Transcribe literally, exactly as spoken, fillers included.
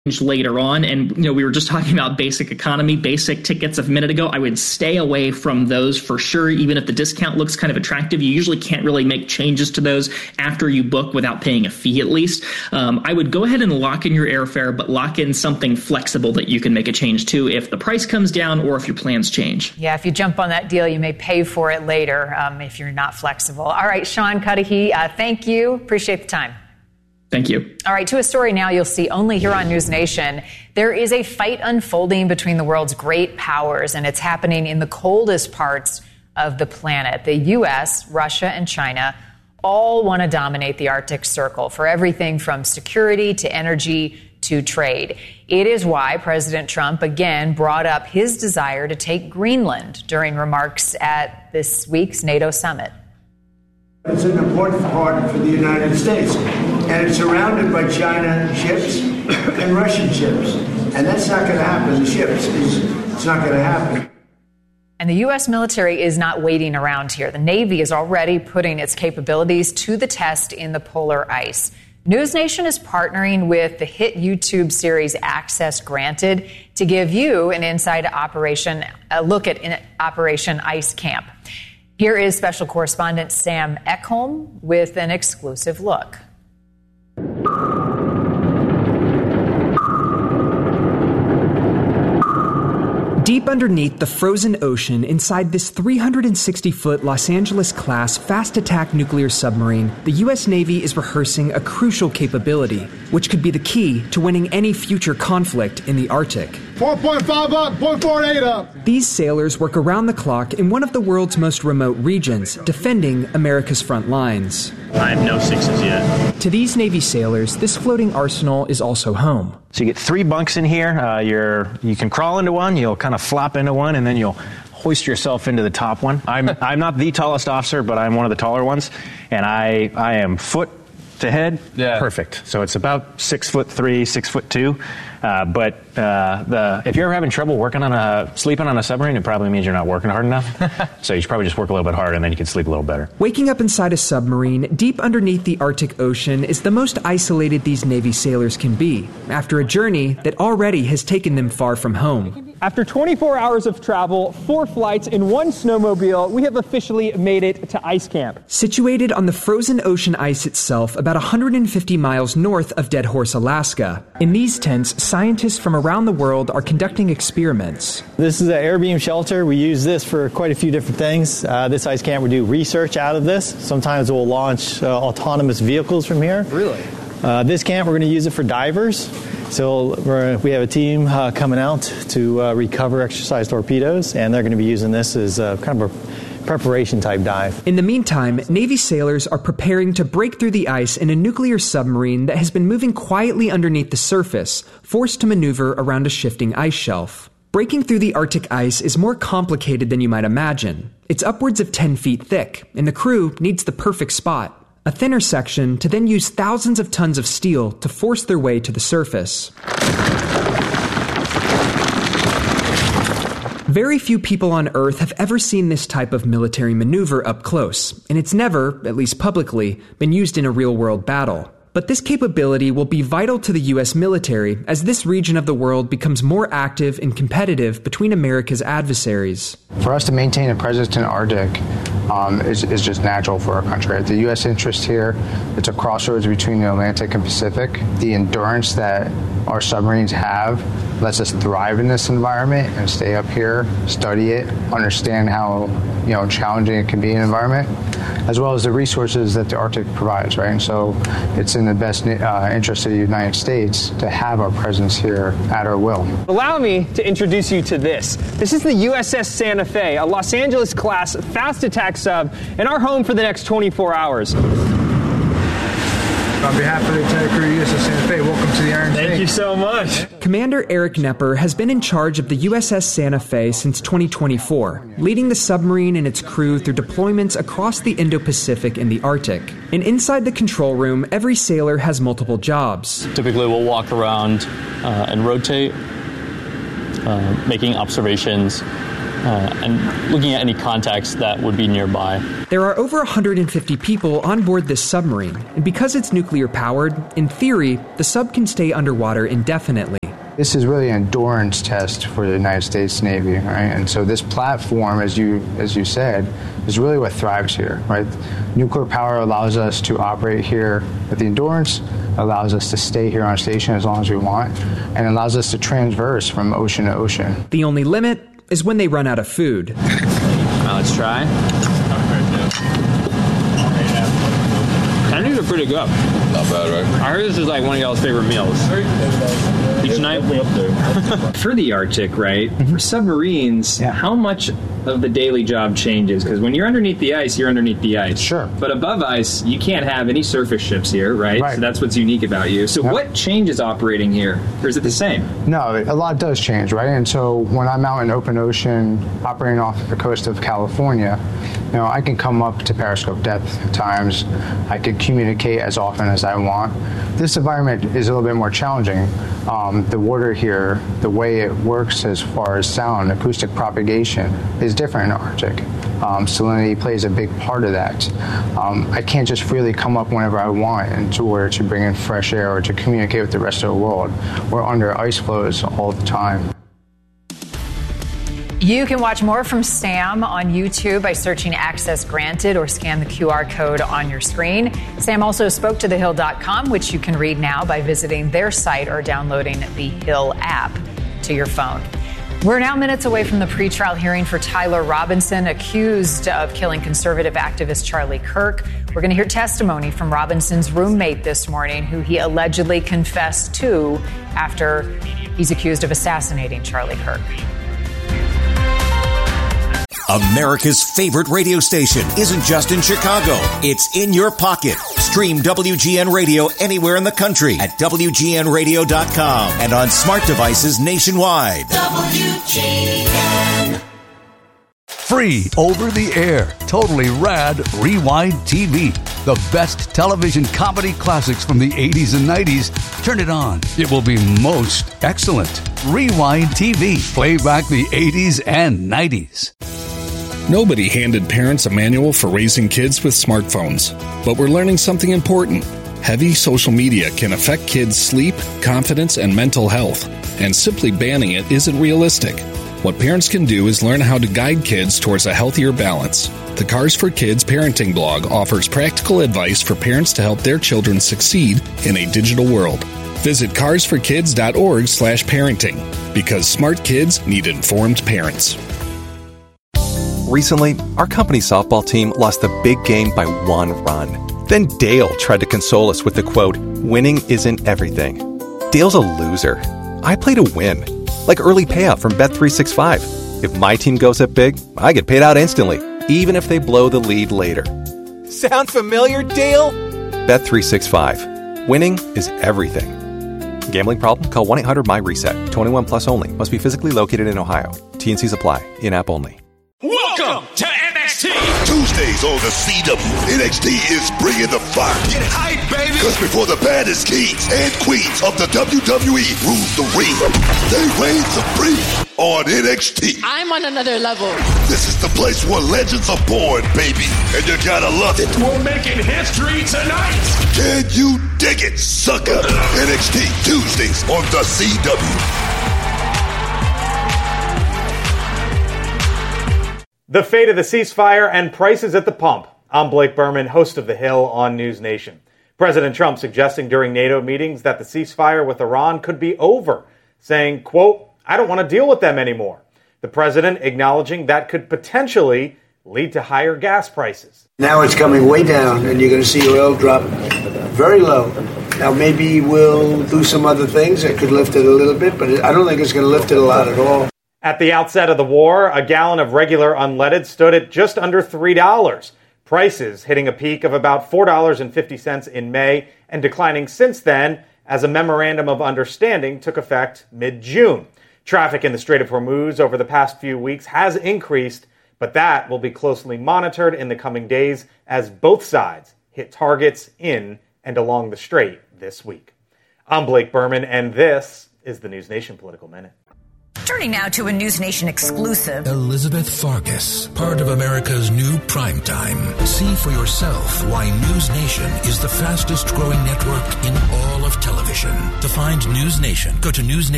later on. And, you know, we were just talking about basic economy, basic tickets a minute ago. I would stay away from those for sure. Even if the discount looks kind of attractive, you usually can't really make changes to those after you book without paying a fee at least. Um, I would go ahead and lock in your airfare, but lock in something flexible that you can make a change to if the price comes down or if your plans change. Yeah, if you jump on that deal, you may pay for it later um, if you're not flexible. All right, Sean Cudahy, uh, thank you. Appreciate the time. Thank you. All right, to a story now you'll see only here on News Nation. There is a fight unfolding between the world's great powers, and it's happening in the coldest parts of the planet. The U S, Russia, and China all want to dominate the Arctic Circle for everything from security to energy to trade. It is why President Trump again brought up his desire to take Greenland during remarks at this week's NATO summit. It's an important part for the United States, and it's surrounded by China ships and Russian ships, and that's not going to happen. The ships, is, it's not going to happen. And the U S military is not waiting around here. The Navy is already putting its capabilities to the test in the polar ice. News Nation is partnering with the hit YouTube series Access Granted to give you an inside operation, a look at Operation Ice Camp. Here is special correspondent Sam Ekholm with an exclusive look. Deep underneath the frozen ocean inside this three hundred sixty foot Los Angeles-class fast-attack nuclear submarine, the U S Navy is rehearsing a crucial capability, which could be the key to winning any future conflict in the Arctic. four point five up, zero point four eight up. These sailors work around the clock in one of the world's most remote regions, defending America's front lines. I have no sixes yet. To these Navy sailors, this floating arsenal is also home. So you get three bunks in here. Uh, you're, you can crawl into one, you'll kind of flop into one, and then you'll hoist yourself into the top one. I'm, I'm not the tallest officer, but I'm one of the taller ones, and I, I am foot to head, yeah. Perfect. So it's about six foot three, six foot two. Uh, but uh, the if you're ever having trouble working on a sleeping on a submarine, it probably means you're not working hard enough. So you should probably just work a little bit harder, and then you can sleep a little better. Waking up inside a submarine deep underneath the Arctic Ocean is the most isolated these Navy sailors can be, after a journey that already has taken them far from home. After twenty-four hours of travel, four flights, and one snowmobile, we have officially made it to Ice Camp. Situated on the frozen ocean ice itself, about one hundred fifty miles north of Dead Horse, Alaska. In these tents, scientists from around the world are conducting experiments. This is an air beam shelter. We use this for quite a few different things. Uh, this ice camp, we do research out of this. Sometimes we'll launch uh, autonomous vehicles from here. Really? Uh, this camp, we're going to use it for divers. So we're, we have a team uh, coming out to uh, recover exercise torpedoes, and they're going to be using this as uh, kind of a preparation type dive. In the meantime, Navy sailors are preparing to break through the ice in a nuclear submarine that has been moving quietly underneath the surface, forced to maneuver around a shifting ice shelf. Breaking through the Arctic ice is more complicated than you might imagine. It's upwards of ten feet thick, and the crew needs the perfect spot. A thinner section to then use thousands of tons of steel to force their way to the surface. Very few people on Earth have ever seen this type of military maneuver up close, and it's never, at least publicly, been used in a real-world battle. But this capability will be vital to the U S military as this region of the world becomes more active and competitive between America's adversaries. For us to maintain a presence in Arctic um, is, is just natural for our country. The U S interest here, it's a crossroads between the Atlantic and Pacific. The endurance that our submarines have lets us thrive in this environment and stay up here, study it, understand how you know challenging it can be an environment, as well as the resources that the Arctic provides, right? And so it's in the best uh, interest of the United States to have our presence here at our will. Allow me to introduce you to this. This is the U S S Santa Fe, a Los Angeles-class fast attack sub, and our home for the next twenty-four hours. On behalf of the entire crew of U S S Santa Fe, welcome to the Iron Snake. Thank you so much. Commander Eric Knepper has been in charge of the U S S Santa Fe since twenty twenty-four, leading the submarine and its crew through deployments across the Indo-Pacific and the Arctic. And inside the control room, every sailor has multiple jobs. Typically, we'll walk around uh, and rotate, uh, making observations, uh, and looking at any contacts that would be nearby. There are over one hundred fifty people on board this submarine, and because it's nuclear-powered, in theory, the sub can stay underwater indefinitely. This is really an endurance test for the United States Navy, right? And so this platform, as you as you said, is really what thrives here, right? Nuclear power allows us to operate here with the endurance, allows us to stay here on station as long as we want, and allows us to transverse from ocean to ocean. The only limit is when they run out of food. All right, let's try. These are pretty good. Not bad, right? I heard this is like one of y'all's favorite meals. Each night? Up there. For the Arctic, right? Mm-hmm. For submarines, yeah. How much of the daily job changes? Because when you're underneath the ice, you're underneath the ice. Sure. But above ice, you can't have any surface ships here, right? Right. So that's what's unique about you. So yep. What changes operating here? Or is it the same? No, a lot does change, right? And so when I'm out in open ocean, operating off the coast of California, you know, I can come up to periscope depth at times. I can communicate as often as I want. This environment is a little bit more challenging. Um, the water here, the way it works as far as sound, acoustic propagation, is different in the Arctic. Um, salinity plays a big part of that. Um, I can't just freely come up whenever I want in order to bring in fresh air or to communicate with the rest of the world. We're under ice floes all the time. You can watch more from Sam on YouTube by searching Access Granted or scan the Q R code on your screen. Sam also spoke to the hill dot com, which you can read now by visiting their site or downloading the Hill app to your phone. We're now minutes away from the pretrial hearing for Tyler Robinson, accused of killing conservative activist Charlie Kirk. We're going to hear testimony from Robinson's roommate this morning, who he allegedly confessed to after he's accused of assassinating Charlie Kirk. America's favorite radio station isn't just in Chicago. It's in your pocket. Stream W G N Radio anywhere in the country at W G N radio dot com and on smart devices nationwide. W G N. Free over the air, totally rad Rewind T V. The best television comedy classics from the eighties and nineties. Turn it on. It will be most excellent. Rewind T V. Play back the eighties and nineties. Nobody handed parents a manual for raising kids with smartphones, but we're learning something important. Heavy social media can affect kids' sleep, confidence, and mental health, and simply banning it isn't realistic. What parents can do is learn how to guide kids towards a healthier balance. The Cars for Kids parenting blog offers practical advice for parents to help their children succeed in a digital world. Visit cars for kids dot org slash parenting, because smart kids need informed parents. Recently, our company's softball team lost the big game by one run. Then Dale tried to console us with the quote, "Winning isn't everything." Dale's a loser. I play to win. Like early payout from Bet three sixty-five. If my team goes up big, I get paid out instantly, even if they blow the lead later. Sound familiar, Dale? Bet three sixty-five. Winning is everything. Gambling problem? Call one eight hundred M Y reset. twenty-one plus only. Must be physically located in Ohio. T and Cs apply. In-app only. Welcome to N X T! Tuesdays on the C W, N X T is bringing the fire. Get hype, baby! Because before the baddest kings and queens of the W W E rule the ring, they reign supreme on N X T. I'm on another level. This is the place where legends are born, baby, and you gotta love it. We're making history tonight! Can you dig it, sucker? N X T, Tuesdays on the C W. The fate of the ceasefire and prices at the pump. I'm Blake Berman, host of The Hill on News Nation. President Trump suggesting during NATO meetings that the ceasefire with Iran could be over, saying, quote, "I don't want to deal with them anymore." The president acknowledging that could potentially lead to higher gas prices. Now it's coming way down, and you're going to see oil drop very low. Now maybe we'll do some other things that could lift it a little bit, but I don't think it's going to lift it a lot at all. At the outset of the war, a gallon of regular unleaded stood at just under three dollars. Prices hitting a peak of about four dollars and fifty cents in May and declining since then as a memorandum of understanding took effect mid-June. Traffic in the Strait of Hormuz over the past few weeks has increased, but that will be closely monitored in the coming days as both sides hit targets in and along the strait this week. I'm Blake Berman, and this is the News Nation Political Minute. Turning now to a News Nation exclusive. Elizabeth Farkas, part of America's new primetime. See for yourself why News Nation is the fastest growing network in all of television. To find News Nation, go to news nation.